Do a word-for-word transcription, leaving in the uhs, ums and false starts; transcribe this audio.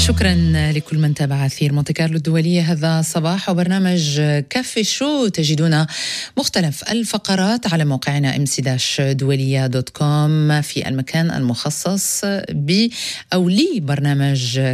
شكرا لكل من تابع أثير مونتي كارلو الدولية هذا الصباح، وبرنامج كافي شو تجدون مختلف الفقرات على موقعنا إم سي دولية دوت كوم في المكان المخصص ب أو لي برنامج